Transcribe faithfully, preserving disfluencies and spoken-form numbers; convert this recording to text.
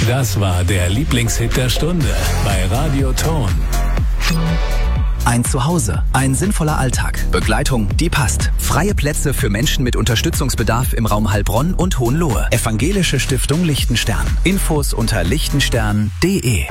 Das war der Lieblingshit der Stunde bei Radio Ton. Ein Zuhause, ein sinnvoller Alltag, Begleitung, die passt. Freie Plätze für Menschen mit Unterstützungsbedarf im Raum Heilbronn und Hohenlohe. Evangelische Stiftung Lichtenstern. Infos unter lichtenstern punkt de.